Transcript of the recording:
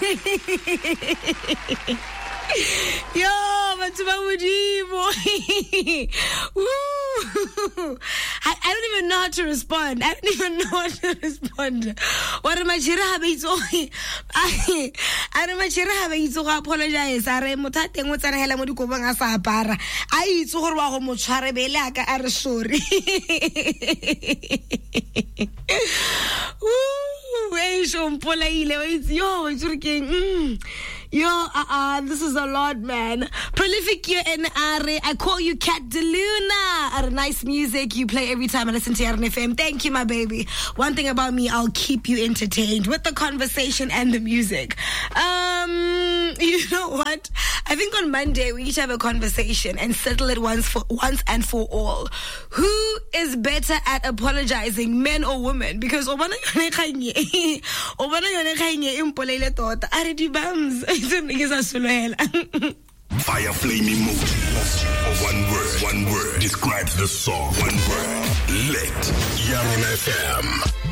Yo, Matuba Mujibo. I don't even know how to respond. I don't even know how to respond. What am I doing? I don't know how to apologize. I motateng o tsana hela mo dikobong a sa apara. A itse gore wa go mo tshwarebele aka a re sorry. Yo, this is a lot, man. Prolific here in Are. I call you Cat DeLuna. Nice music you play every time I listen to RNFM. Thank you, my baby. One thing about me, I'll keep you entertained with the conversation and the music. You know what? I think on Monday we need to have a conversation and settle it once and for all. Who is better at apologizing, men or women? Because obana yone khainye impolele tota. Are di bams. Fire flame emoji. One word describes the song. One word. Lit. Yaron FM.